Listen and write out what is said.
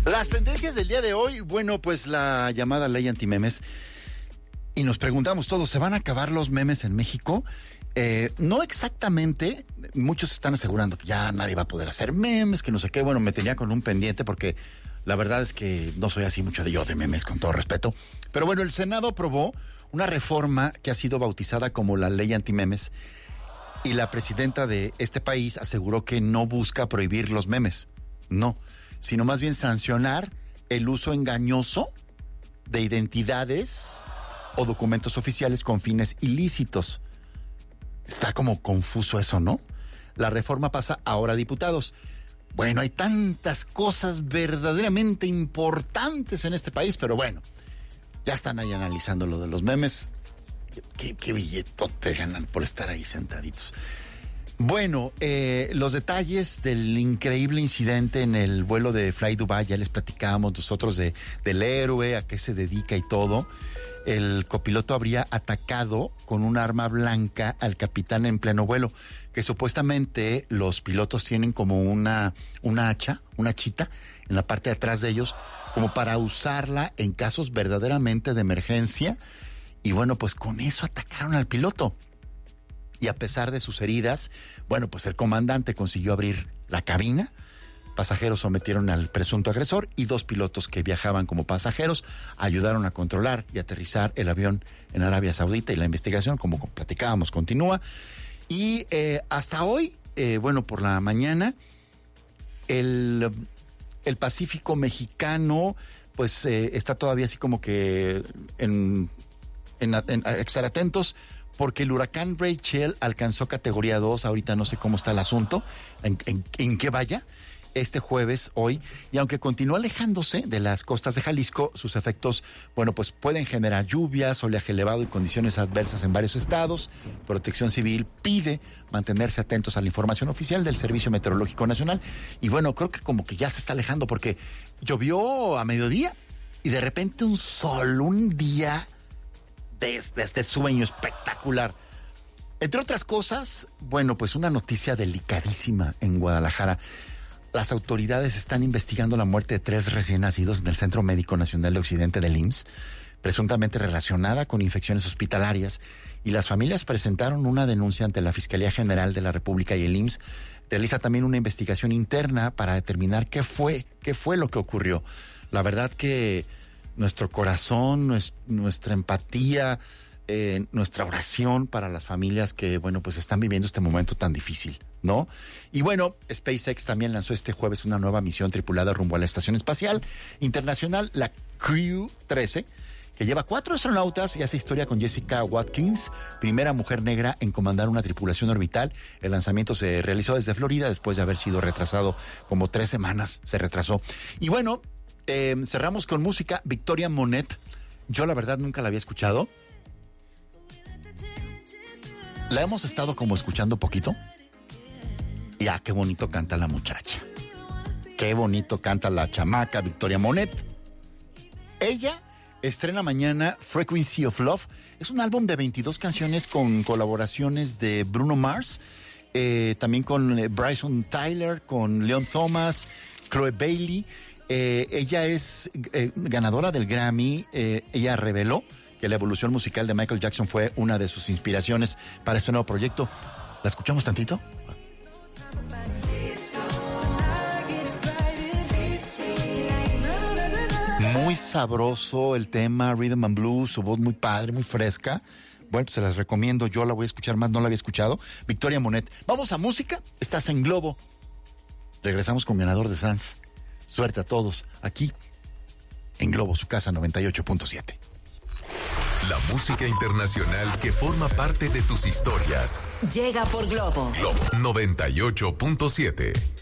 Las tendencias del día de hoy, bueno, pues la llamada ley antimemes. Y nos preguntamos todos, ¿se van a acabar los memes en México? No exactamente, muchos están asegurando que ya nadie va a poder hacer memes, que no sé qué. Bueno, me tenía con un pendiente porque la verdad es que no soy así mucho de memes, con todo respeto. Pero bueno, el Senado aprobó una reforma que ha sido bautizada como la ley antimemes. Y la presidenta de este país aseguró que no busca prohibir los memes, no, sino más bien sancionar el uso engañoso de identidades o documentos oficiales con fines ilícitos. Está como confuso eso, ¿no? La reforma pasa ahora a diputados. Bueno, hay tantas cosas verdaderamente importantes en este país, pero bueno, ya están ahí analizando lo de los memes. ¿Qué billetote ganan por estar ahí sentaditos? Bueno, los detalles del increíble incidente en el vuelo de Fly Dubai, ya les platicábamos nosotros del héroe, a qué se dedica y todo. El copiloto habría atacado con un arma blanca al capitán en pleno vuelo, que supuestamente los pilotos tienen como una hacha, una chita, en la parte de atrás de ellos, como para usarla en casos verdaderamente de emergencia. Y bueno, pues con eso atacaron al piloto. Y a pesar de sus heridas, bueno, pues el comandante consiguió abrir la cabina. Pasajeros sometieron al presunto agresor y 2 pilotos que viajaban como pasajeros ayudaron a controlar y aterrizar el avión en Arabia Saudita, y la investigación, como platicábamos, continúa. Y hasta hoy, bueno, por la mañana, el Pacífico mexicano, pues está todavía así como que en estar atentos, porque el huracán Rachel alcanzó categoría 2, ahorita no sé cómo está el asunto, en qué vaya, este jueves, hoy, y aunque continúa alejándose de las costas de Jalisco, sus efectos, bueno, pues pueden generar lluvias, oleaje elevado y condiciones adversas en varios estados. Protección Civil pide mantenerse atentos a la información oficial del Servicio Meteorológico Nacional, y bueno, creo que como que ya se está alejando, porque llovió a mediodía, y de repente un sol, un día de este sueño espectacular. Entre otras cosas, bueno, pues una noticia delicadísima en Guadalajara. Las autoridades están investigando la muerte de 3 recién nacidos en el Centro Médico Nacional de Occidente del IMSS, presuntamente relacionada con infecciones hospitalarias, y las familias presentaron una denuncia ante la Fiscalía General de la República, y el IMSS realiza también una investigación interna para determinar qué fue lo que ocurrió. La verdad que nuestro corazón, nuestra empatía, nuestra oración para las familias que, bueno, pues están viviendo este momento tan difícil, ¿no? Y bueno, SpaceX también lanzó este jueves una nueva misión tripulada rumbo a la Estación Espacial Internacional, la Crew 13, que lleva 4 astronautas y hace historia con Jessica Watkins, primera mujer negra en comandar una tripulación orbital. El lanzamiento se realizó desde Florida después de haber sido retrasado como 3 semanas, se retrasó. Y bueno, cerramos con música. Victoria Monet, yo la verdad nunca la había escuchado. La hemos estado como escuchando poquito. Y qué bonito canta la muchacha. Qué bonito canta la chamaca Victoria Monet. Ella estrena mañana Frequency of Love. Es un álbum de 22 canciones con colaboraciones de Bruno Mars, también con Bryson Tyler, con Leon Thomas, Chloe Bailey. Ella es ganadora del Grammy. Ella reveló que la evolución musical de Michael Jackson fue una de sus inspiraciones para este nuevo proyecto. ¿La escuchamos tantito? Muy sabroso el tema, Rhythm and Blues, su voz muy padre, muy fresca. Bueno, pues se las recomiendo, yo la voy a escuchar más, no la había escuchado. Victoria Monet. Vamos a música, estás en Globo. Regresamos con ganador de Sans. Suerte a todos, aquí en Globo, su casa 98.7. La música internacional que forma parte de tus historias. Llega por Globo. Globo 98.7.